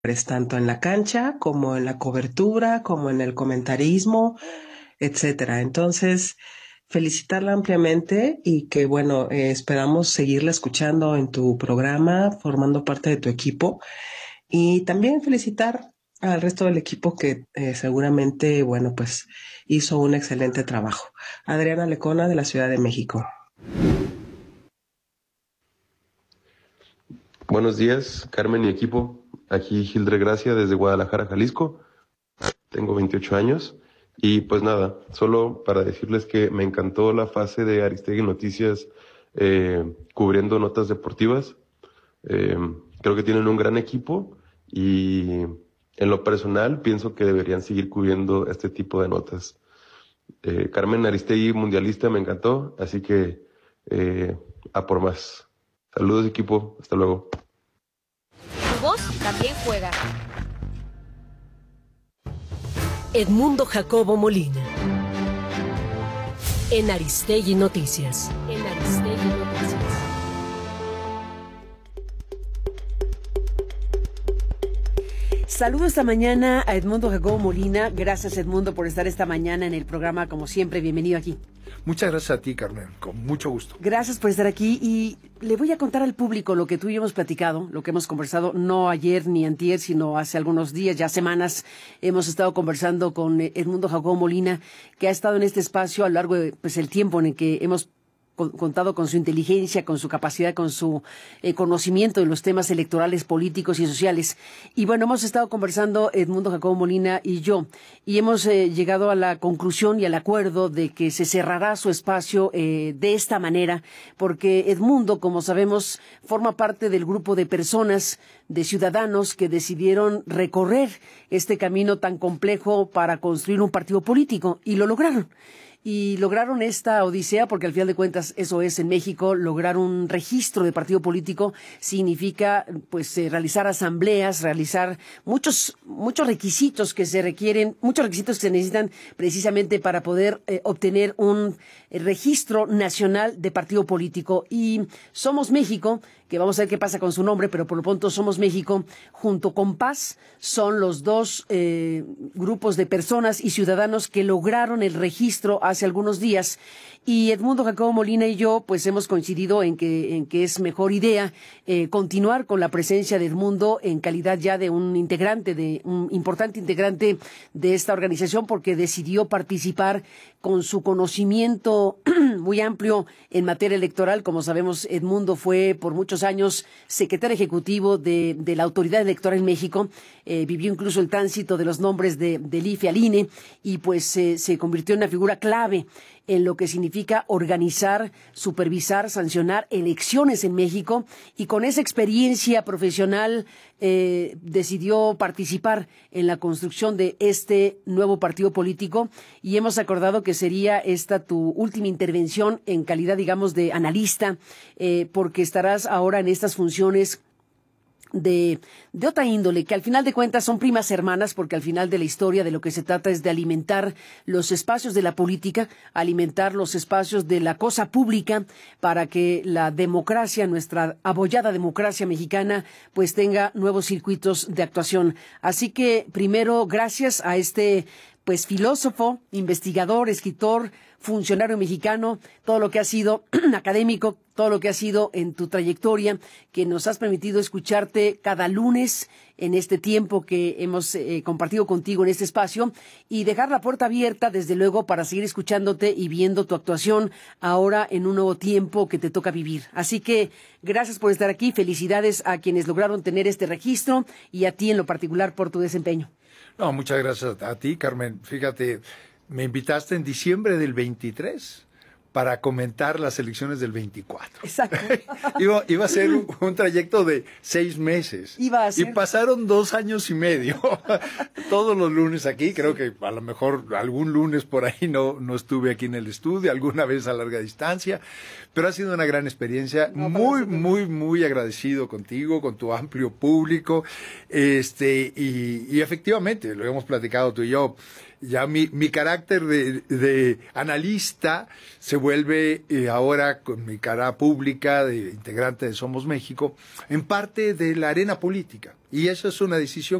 tanto en la cancha como en la cobertura, como en el comentarismo, etcétera. Entonces, felicitarla ampliamente y que, bueno, esperamos seguirla escuchando en tu programa, formando parte de tu equipo. Y también felicitar al resto del equipo que seguramente, bueno, pues hizo un excelente trabajo. Adriana Lecona, de la Ciudad de México. Buenos días, Carmen y equipo. Aquí Gildre Gracia desde Guadalajara, Jalisco. Tengo 28 años y pues nada, solo para decirles que me encantó la fase de Aristegui Noticias cubriendo notas deportivas. Eh, Creo que tienen un gran equipo y en lo personal pienso que deberían seguir cubriendo este tipo de notas. Carmen Aristegui, mundialista, me encantó, así que a por más. Saludos equipo, hasta luego. Tu voz también juega. Edmundo Jacobo Molina. En Aristegui Noticias. En Aristegui Noticias. Saludo esta mañana a Edmundo Jacobo Molina. Gracias, Edmundo, por estar esta mañana en el programa. Como siempre, bienvenido aquí. Muchas gracias a ti, Carmen, con mucho gusto. Gracias por estar aquí y le voy a contar al público lo que tú y yo hemos platicado, lo que hemos conversado, no ayer ni antier, sino hace algunos días, ya semanas, hemos estado conversando con Edmundo Jacobo Molina, que ha estado en este espacio a lo largo de el tiempo en el que hemos contado con su inteligencia, con su capacidad, con su conocimiento de los temas electorales, políticos y sociales. Y bueno, hemos estado conversando Edmundo Jacobo Molina y yo, y hemos llegado a la conclusión y al acuerdo de que se cerrará su espacio de esta manera, porque Edmundo, como sabemos, forma parte del grupo de personas, de ciudadanos que decidieron recorrer este camino tan complejo para construir un partido político, y lo lograron. Y lograron esta odisea porque al final de cuentas eso es en México. Lograr un registro de partido político significa realizar asambleas, realizar muchos requisitos que se requieren, muchos requisitos que se necesitan precisamente para poder obtener un registro nacional de partido político. Y Somos México, que vamos a ver qué pasa con su nombre, pero por lo pronto Somos México, junto con Paz, son los dos grupos de personas y ciudadanos que lograron el registro hace algunos días. Y Edmundo Jacobo Molina y yo hemos coincidido en que es mejor idea continuar con la presencia de Edmundo en calidad ya de un importante integrante de esta organización, porque decidió participar con su conocimiento muy amplio en materia electoral. Como sabemos, Edmundo fue por muchos años secretario ejecutivo de la Autoridad Electoral en México, vivió incluso el tránsito de los nombres del IFE al INE y se convirtió en una figura clave en lo que significa organizar, supervisar, sancionar elecciones en México, y con esa experiencia profesional decidió participar en la construcción de este nuevo partido político, y hemos acordado que sería esta tu última intervención en calidad, digamos, de analista, porque estarás ahora en estas funciones de otra índole, que al final de cuentas son primas hermanas, porque al final de la historia de lo que se trata es de alimentar los espacios de la política, alimentar los espacios de la cosa pública, para que la democracia, nuestra abollada democracia mexicana, tenga nuevos circuitos de actuación. Así que, primero, gracias a este filósofo, investigador, escritor, funcionario mexicano, todo lo que ha sido académico, todo lo que ha sido en tu trayectoria, que nos has permitido escucharte cada lunes en este tiempo que hemos compartido contigo en este espacio, y dejar la puerta abierta, desde luego, para seguir escuchándote y viendo tu actuación ahora en un nuevo tiempo que te toca vivir. Así que gracias por estar aquí, felicidades a quienes lograron tener este registro y a ti en lo particular por tu desempeño. No, muchas gracias a ti, Carmen. Fíjate, me invitaste en diciembre del 23 para comentar las elecciones del 24. Exacto. Iba a ser un trayecto de 6 meses. Y pasaron 2 años y medio. Todos los lunes aquí, creo que a lo mejor algún lunes por ahí no estuve aquí en el estudio, alguna vez a larga distancia, pero ha sido una gran experiencia. Muy agradecido contigo, con tu amplio público. Y efectivamente, lo hemos platicado tú y yo, ya mi carácter de analista se vuelve ahora con mi cara pública de integrante de Somos México en parte de la arena política. Y eso es una decisión